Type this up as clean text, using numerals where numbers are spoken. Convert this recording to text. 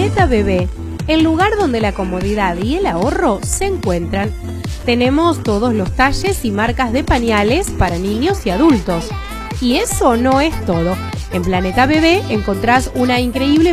Planeta Bebé, el lugar donde la comodidad y el ahorro se encuentran. Tenemos todos los talles y marcas de pañales para niños y adultos. Y eso no es todo. En Planeta Bebé encontrás una increíble